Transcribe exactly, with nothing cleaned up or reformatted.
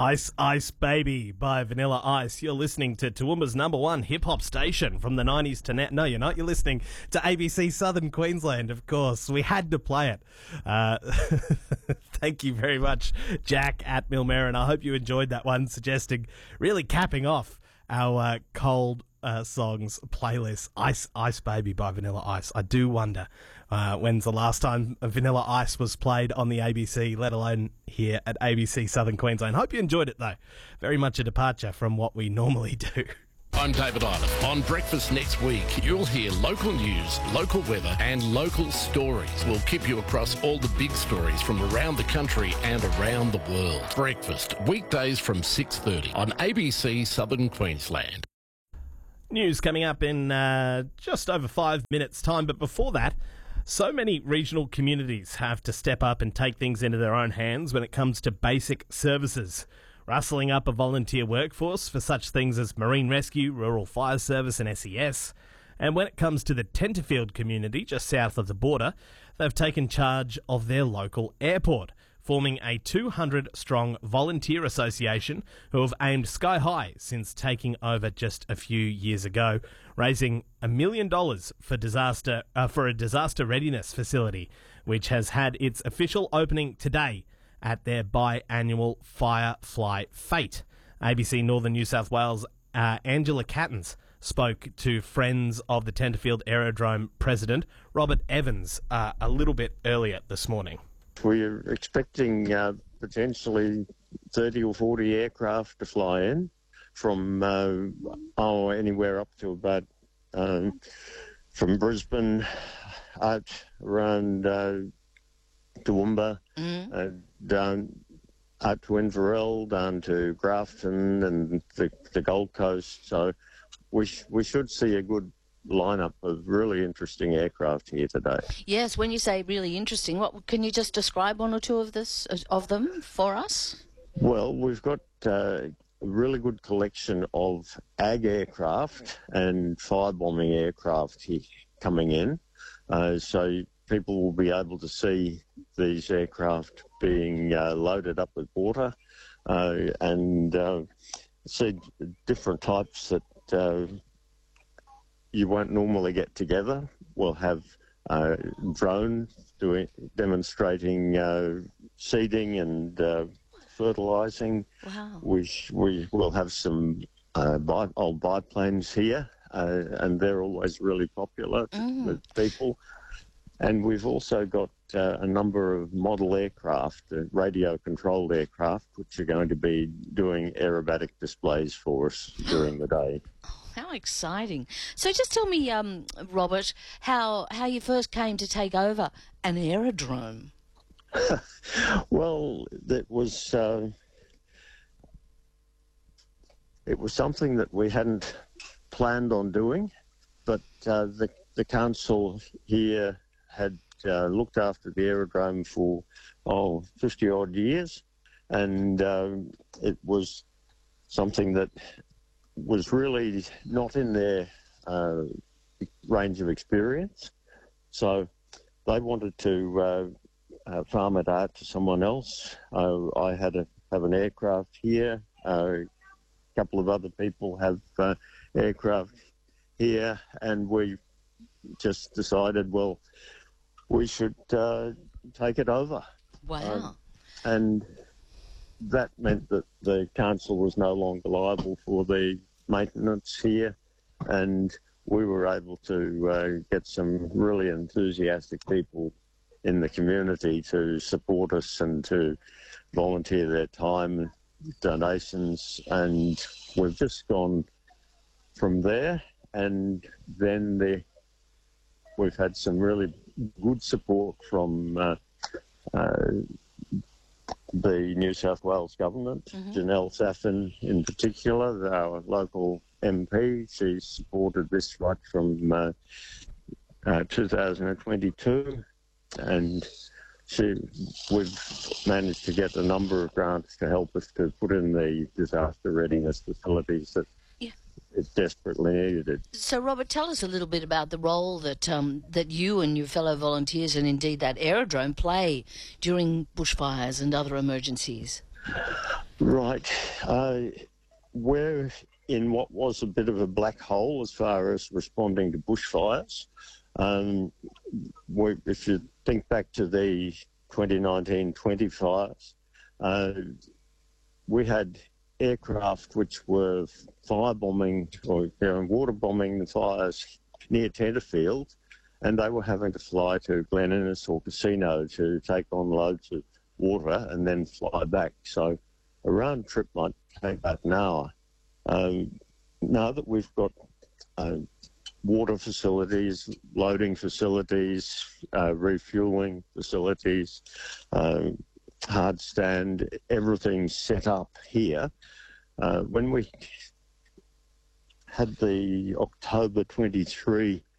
Ice Ice Baby by Vanilla Ice. You're listening to Toowoomba's number one hip-hop station from the nineties to now. No, you're not. You're listening to A B C Southern Queensland, of course. We had to play it. Uh, thank you very much, Jack at Millmerran. I hope you enjoyed that one, suggesting really capping off our uh, cold uh, songs playlist. Ice Ice Baby by Vanilla Ice. I do wonder uh, when's the last time Vanilla Ice was played on the A B C, let alone here at A B C Southern Queensland. Hope you enjoyed it, though. Very much a departure from what we normally do. I'm David Island. On Breakfast next week, you'll hear local news, local weather and local stories. We'll keep you across all the big stories from around the country and around the world. Breakfast, weekdays from six thirty on A B C Southern Queensland. News coming up in uh, just over five minutes' time, but before that, so many regional communities have to step up and take things into their own hands when it comes to basic services. Rustling up a volunteer workforce for such things as Marine Rescue, Rural Fire Service and S E S. And when it comes to the Tenterfield community, just south of the border, they've taken charge of their local airport, forming a two hundred strong volunteer association who have aimed sky high since taking over just a few years ago, raising a million dollars for disaster uh, for a disaster readiness facility, which has had its official opening today at their biannual Firefly Fete. A B C Northern New South Wales uh, Angela Cattons spoke to Friends of the Tenterfield Aerodrome President Robert Evans uh, a little bit earlier this morning. We're expecting uh, potentially thirty or forty aircraft to fly in from uh, oh, anywhere up to about um, from Brisbane out around uh, Toowoomba, mm. uh, down out to Inverell, down to Grafton and the, the Gold Coast. So we sh- we should see a good lineup of really interesting aircraft here today. Yes, when you say really interesting, what can you just describe one or two of this of them for us? Well, we've got uh, a really good collection of ag aircraft and firebombing aircraft here coming in, uh, so people will be able to see these aircraft being uh, loaded up with water uh, and uh, see different types that uh, you won't normally get together. We'll have uh, drone doing demonstrating uh, seeding and uh, fertilising. Wow. We sh- we will have some uh, bi- old biplanes here, uh, and they're always really popular Mm. with people. And we've also got uh, a number of model aircraft, uh, radio-controlled aircraft, which are going to be doing aerobatic displays for us during the day. How exciting. So just tell me, um, Robert, how, how you first came to take over an aerodrome. Well, it was, uh, it was something that we hadn't planned on doing, but uh, the, the council here had uh, looked after the aerodrome for, oh, fifty-odd years, and uh, it was something that was really not in their uh, range of experience. So they wanted to uh, uh, farm it out to someone else. Uh, I had to have an aircraft here. Uh, a couple of other people have uh, aircraft here, and we just decided, well, we should uh, take it over. Wow. Um, and that meant that the council was no longer liable for the maintenance here, and we were able to uh, get some really enthusiastic people in the community to support us and to volunteer their time, donations, and we've just gone from there. And then the, we've had some really good support from uh, uh, the New South Wales government, mm-hmm. Janelle Saffin in particular, our local M P. She's supported this right from uh, uh, two thousand twenty-two, and she, we've managed to get a number of grants to help us to put in the disaster readiness facilities that yeah. is desperately needed. So, Robert, tell us a little bit about the role that um, that you and your fellow volunteers, and indeed that aerodrome, play during bushfires and other emergencies. Right. Uh, we're in what was a bit of a black hole as far as responding to bushfires. Um, we, if you think back to the twenty nineteen twenty fires, uh, we had aircraft which were firebombing or you know, water bombing the fires near Tenterfield, and they were having to fly to Glen Innes or Casino to take on loads of water and then fly back. So a round trip might take about an hour. Um, now that we've got uh, water facilities, loading facilities, uh, refueling facilities, uh, hard stand, everything's set up here. Uh, when we had the October twenty-three